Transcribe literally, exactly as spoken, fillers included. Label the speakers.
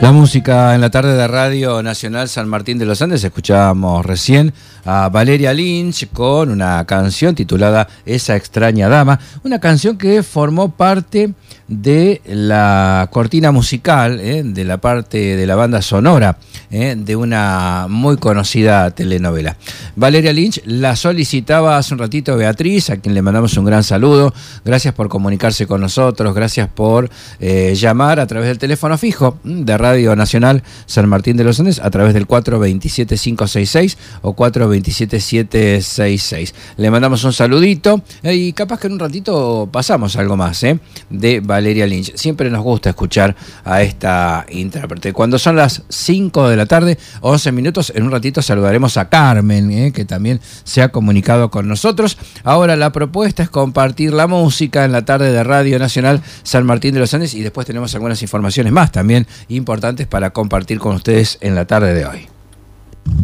Speaker 1: La música en la tarde de Radio Nacional San Martín de los Andes. Escuchábamos recién a Valeria Lynch con una canción titulada Esa extraña dama, una canción que formó parte de la cortina musical, eh, de la parte de la banda sonora eh, de una muy conocida telenovela. Valeria Lynch la solicitaba hace un ratito Beatriz, a quien le mandamos un gran saludo. Gracias por comunicarse con nosotros, gracias por eh, llamar a través del teléfono fijo de Radio Nacional San Martín de los Andes a través del cuatro dos siete cinco seis seis o cuatro dos siete siete seis seis. Le mandamos un saludito eh, y capaz que en un ratito pasamos algo más eh, de Valeria Lynch. Siempre nos gusta escuchar a esta intérprete. Cuando son las cinco de la tarde, once minutos, en un ratito saludaremos a Carmen, eh, que también se ha comunicado con nosotros. Ahora la propuesta es compartir la música en la tarde de Radio Nacional San Martín de los Andes y después tenemos algunas informaciones más también importantes para compartir con ustedes en la tarde de hoy.